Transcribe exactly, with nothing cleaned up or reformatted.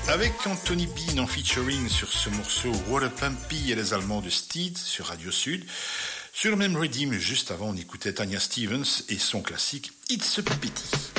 Avec Anthony Bean en featuring sur ce morceau Water Pumpy et les Allemands de Steed sur Radio Sud. Sur le même rythme, juste avant, on écoutait Tanya Stevens et son classique It's a Pity.